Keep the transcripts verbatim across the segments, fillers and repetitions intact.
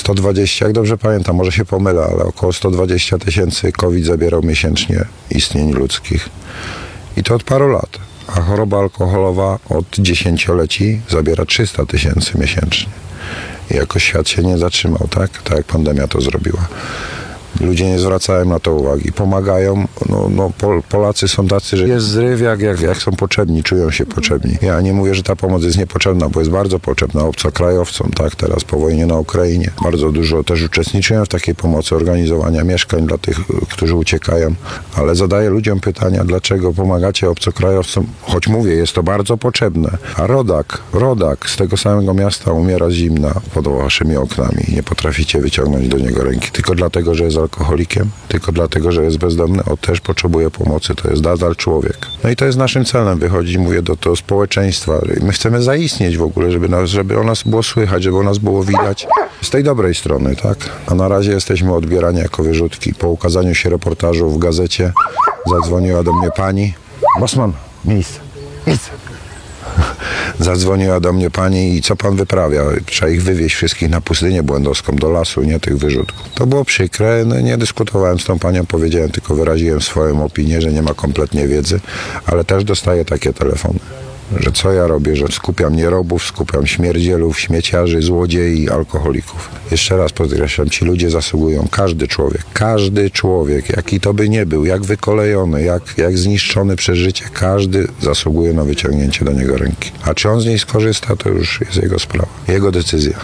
sto dwadzieścia, jak dobrze pamiętam, może się pomylę, ale około sto dwadzieścia tysięcy COVID zabierał miesięcznie istnień ludzkich. I to od paru lat. A choroba alkoholowa od dziesięcioleci zabiera trzysta tysięcy miesięcznie. I jakoś świat się nie zatrzymał, tak? Tak jak pandemia to zrobiła. Ludzie nie zwracają na to uwagi, pomagają. No, no, Pol- Polacy są tacy, że jest zryw jak, jak, jak są potrzebni, czują się potrzebni. Ja nie mówię, że ta pomoc jest niepotrzebna, bo jest bardzo potrzebna obcokrajowcom, tak, teraz po wojnie na Ukrainie. Bardzo dużo też uczestniczyłem w takiej pomocy, organizowania mieszkań dla tych, którzy uciekają, ale zadaję ludziom pytania, dlaczego pomagacie obcokrajowcom, choć mówię, jest to bardzo potrzebne. A rodak, rodak z tego samego miasta umiera z zimna pod waszymi oknami i nie potraficie wyciągnąć do niego ręki, tylko dlatego, że jest alkoholikiem, tylko dlatego, że jest bezdomny, on też potrzebuje pomocy, to jest nadal człowiek. No i to jest naszym celem, wychodzi, mówię, do tego społeczeństwa. My chcemy zaistnieć w ogóle, żeby, nas, żeby o nas było słychać, żeby o nas było widać z tej dobrej strony, tak? A na razie jesteśmy odbierani jako wyrzutki. Po ukazaniu się reportażu w gazecie zadzwoniła do mnie pani. Bosman, miejsce, miejsce. Zadzwoniła do mnie pani i co pan wyprawia? Trzeba ich wywieźć wszystkich na pustynię błędowską, do lasu, nie tych wyrzutków. To było przykre, no nie dyskutowałem z tą panią, powiedziałem, tylko wyraziłem swoją opinię, że nie ma kompletnie wiedzy, ale też dostaję takie telefony, że co ja robię, że skupiam nierobów, skupiam śmierdzielów, śmieciarzy, złodziei, alkoholików. Jeszcze raz podkreślam, ci ludzie zasługują, każdy człowiek, każdy człowiek, jaki to by nie był, jak wykolejony, jak, jak zniszczony przez życie, każdy zasługuje na wyciągnięcie do niego ręki. A czy on z niej skorzysta, to już jest jego sprawa, jego decyzja.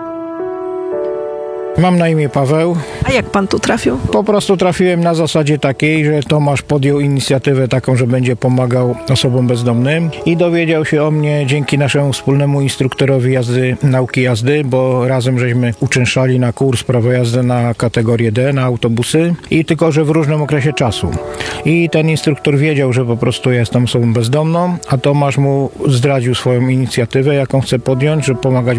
Mam na imię Paweł. A jak pan tu trafił? Po prostu trafiłem na zasadzie takiej, że Tomasz podjął inicjatywę taką, że będzie pomagał osobom bezdomnym i dowiedział się o mnie dzięki naszemu wspólnemu instruktorowi jazdy, nauki jazdy, bo razem żeśmy uczęszczali na kurs prawa jazdy na kategorię D, na autobusy i tylko, że w różnym okresie czasu. I ten instruktor wiedział, że po prostu ja jestem osobą bezdomną, a Tomasz mu zdradził swoją inicjatywę, jaką chce podjąć, żeby pomagać